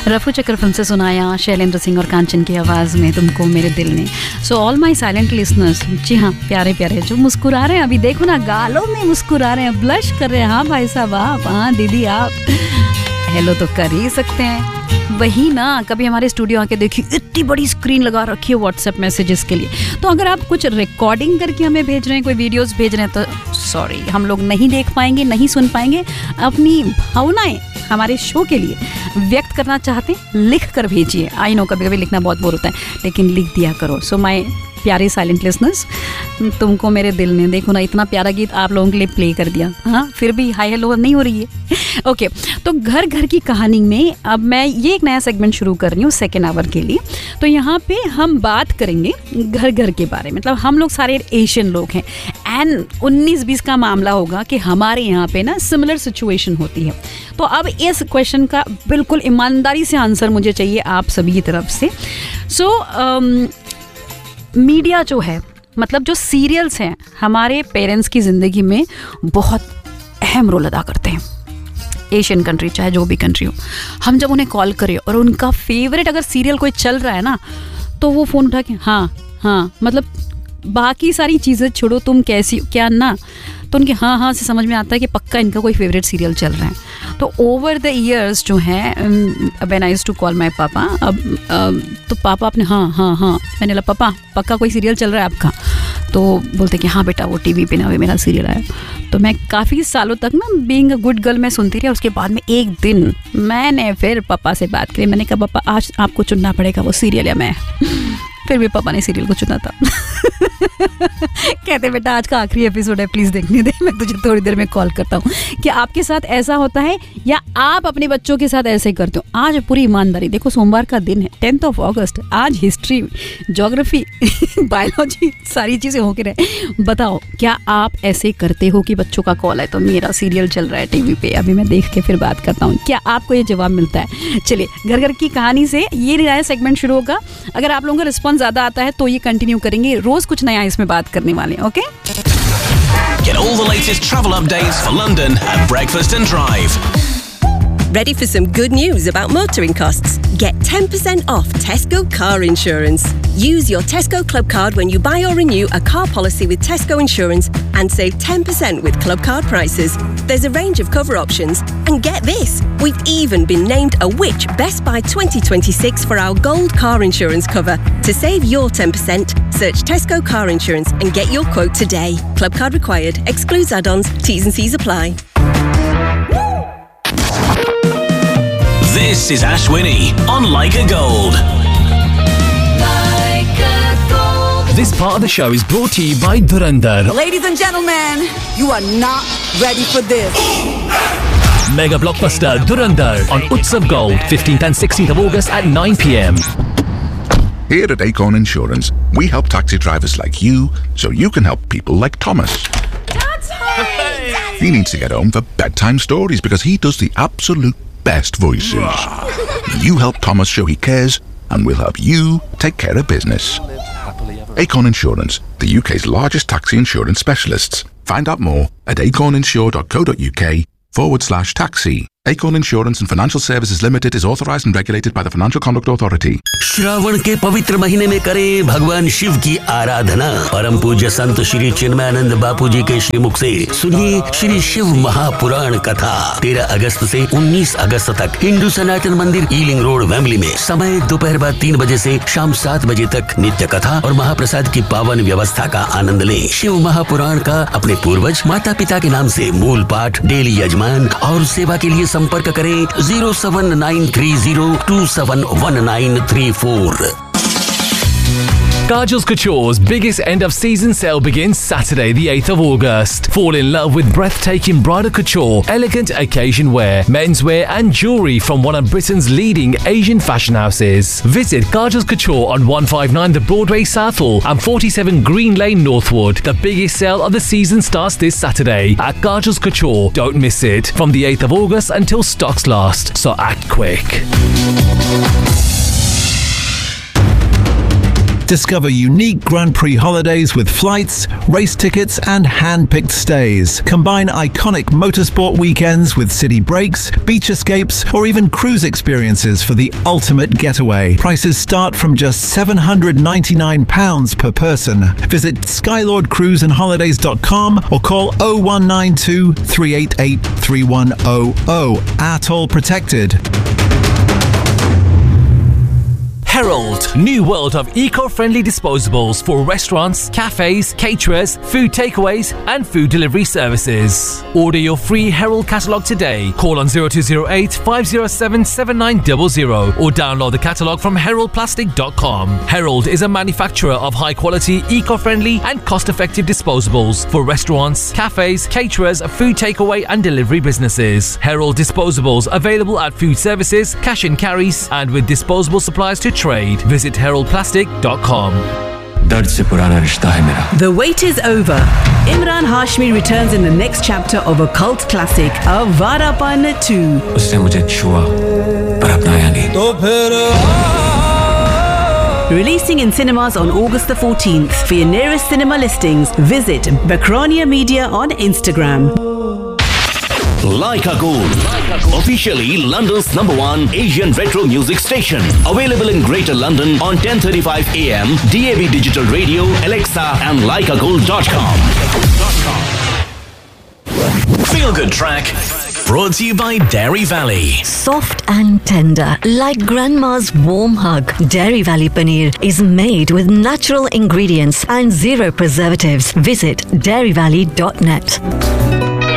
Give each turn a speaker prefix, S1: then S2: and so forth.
S1: रफू चक्र फिल्म से सुनाया शैलेंद्र सिंह और कांचन की आवाज़ में तुमको मेरे दिल ने। So all my silent listeners, जी हाँ, प्यारे प्यारे जो मुस्कुरा रहे हैं अभी, देखो ना गालों में मुस्कुरा रहे हैं, ब्लश कर रहे हैं। हाँ भाई साहब आप, हाँ दीदी आप, हेलो तो कर ही सकते हैं। वही ना, कभी हमारे स्टूडियो आके देखिए, इतनी बड़ी स्क्रीन लगा रखी है व्हाट्सएप मैसेजेस के लिए। तो अगर आप कुछ रिकॉर्डिंग करके हमें भेज रहे हैं, कोई वीडियोस भेज रहे हैं, तो सॉरी, हम लोग नहीं देख पाएंगे, नहीं सुन पाएंगे। अपनी भावनाएं हमारे शो के लिए व्यक्त करना चाहते हैं, लिख कर भेजिए। आई नो कभी कभी लिखना बहुत बोर होता है, लेकिन लिख दिया करो। सो माय प्यारे साइलेंट लिसनर्स, तुमको मेरे दिल ने, देखो ना इतना प्यारा गीत आप लोगों के लिए प्ले कर दिया। हाँ, फिर भी हाई हेलो नहीं हो रही है। ओके, तो घर घर की कहानी में अब मैं ये एक नया सेगमेंट शुरू कर रही हूँ सेकेंड आवर के लिए। तो यहाँ पे हम बात करेंगे घर घर के बारे में। मतलब हम लोग सारे एशियन लोग हैं एंड 19-20 का मामला होगा कि हमारे यहाँ पे ना सिमिलर सिचुएशन होती है। तो अब इस क्वेश्चन का बिल्कुल ईमानदारी से आंसर मुझे चाहिए आप सभी की तरफ से। मीडिया जो है, मतलब जो सीरियल्स हैं, हमारे पेरेंट्स की ज़िंदगी में बहुत अहम रोल अदा करते हैं। एशियन कंट्री चाहे जो भी कंट्री हो, हम जब उन्हें कॉल करें और उनका फेवरेट अगर सीरियल कोई चल रहा है ना, तो वो फ़ोन उठा के हाँ, मतलब बाकी सारी चीज़ें छोड़ो, तुम कैसी क्या ना, तो उनके हाँ से समझ में आता है कि पक्का इनका कोई फेवरेट सीरियल चल रहा है। तो ओवर द ईयर्स जो है, when I used to call my पापा, अब तो पापा अपने हाँ मैंने बोला पापा पक्का कोई सीरियल चल रहा है आपका? तो बोलते कि हाँ बेटा वो टीवी पे ना मेरा सीरियल आया। तो मैं काफ़ी सालों तक ना बीइंग अ गुड गर्ल मैं सुनती रही। उसके बाद में एक दिन मैंने फिर पापा से बात करी, मैंने कहा पापा आज आपको चुनना पड़ेगा वो सीरियल या मैं। फिर भी पापा ने सीरियल को चुना था। कहते बेटा आज का आखिरी एपिसोड है, प्लीज़ देखने दे, मैं तुझे थोड़ी देर में कॉल करता हूँ। क्या आपके साथ ऐसा होता है या आप अपने बच्चों के साथ ऐसे ही करते हो? आज पूरी ईमानदारी, देखो सोमवार का दिन है, 10th of August, आज हिस्ट्री, ज्योग्राफी, बायोलॉजी सारी चीज़ें होके रहे। बताओ क्या आप ऐसे करते हो कि बच्चों का कॉल है तो मेरा सीरियल चल रहा है टीवी पे, अभी मैं देख के फिर बात करता हूँ? क्या आपको ये जवाब मिलता है? चलिए, घर घर की कहानी से ये नया सेगमेंट शुरू होगा। अगर आप लोगों का रिस्पॉन्स ज़्यादा आता है तो ये कंटिन्यू करेंगे, रोज कुछ नया इसमें बात करने वाले हैं। Okay,
S2: Get all the latest travel updates for London at Breakfast and Drive.
S3: Ready for some good news about motoring costs? Get 10% off Tesco car insurance. Use your Tesco Club card when you buy or renew a car policy with Tesco Insurance and save 10% with Club card prices. There's a range of cover options. And get this, we've even been named a Which Best Buy 2026 for our gold car insurance cover. To save your 10%, search Tesco car insurance and get your quote today. Club card required. Excludes add-ons. T's and C's apply.
S2: This is Ashwini on Like a Gold. This part of the show is brought to you by Dhurandhar.
S4: Ladies and gentlemen, you are not ready for this.
S2: Mega blockbuster Dhurandhar on Utsav Gold, 15th and 16th of August at 9 p.m.
S5: Here at Acorn Insurance, we help taxi drivers like you so you can help people like Thomas. He needs to get home for bedtime stories because he does the absolute best voices. You help Thomas show he cares and we'll help you take care of business. Acorn Insurance, the UK's largest taxi insurance specialists. Find out more at acorninsure.co.uk/taxi. Acorn Insurance and Financial Services Limited is authorised and regulated by the Financial Conduct Authority.
S6: Shravan के पवित्र महीने में करें भगवान शिव की आराधना। परम पूज्य संत श्री चिन्मयानंद बापू जी के श्रीमुख से सुनिए श्री शिव महापुराण कथा। 13 अगस्त से 19 अगस्त तक हिंदू सनातन मंदिर ईलिंग रोड वेम्बली में। समय दोपहर बाद 3 बजे से शाम 7 बजे तक। नित्य कथा और महाप्रसाद की पावन व्यवस्था का आनंद लें। शिव महापुराण का अपने पूर्वज माता पिता के नाम से मूल पाठ, डेली यजमान और सेवा के लिए संपर्क करें 07930271934।
S7: Kajal's Couture's biggest end-of-season sale begins Saturday, the 8th of August. Fall in love with breathtaking bridal couture, elegant occasion wear, menswear and jewellery from one of Britain's leading Asian fashion houses. Visit Kajal's Couture on 159 The Broadway Southall and 47 Green Lane Northwood. The biggest sale of the season starts this Saturday at Kajal's Couture. Don't miss it. From the 8th of August until stocks last, so act quick.
S8: Discover unique Grand Prix holidays with flights, race tickets and hand-picked stays. Combine iconic motorsport weekends with city breaks, beach escapes or even cruise experiences for the ultimate getaway. Prices start from just £799 per person. Visit skylordcruiseandholidays.com or call 0192 388 3100. Atoll protected.
S7: Herald, new world of eco-friendly disposables for restaurants, cafes, caterers, food takeaways and food delivery services. Order your free Herald catalogue today. Call on 0208 507 7900 or download the catalogue from heraldplastic.com. Herald is a manufacturer of high-quality, eco-friendly and cost-effective disposables for restaurants, cafes, caterers, food takeaway and delivery businesses. Herald disposables available at food services, cash and carries and with disposable supplies to trade. Visit heraldplastic.com.
S9: The wait is over. Imran Hashmi returns in the next chapter of a cult classic, Avarapan 2. Releasing in cinemas on August the 14th. For your nearest cinema listings, visit Bakronia Media on Instagram.
S6: Laika Gold, officially London's #1 Asian retro music station. Available in Greater London on 10:35 AM, DAB Digital Radio, Alexa and laikagold.com.
S2: Feel Good Track, brought to you by Dairy Valley.
S10: Soft and tender, like grandma's warm hug. Dairy Valley Paneer is made with natural ingredients and zero preservatives. Visit dairyvalley.net.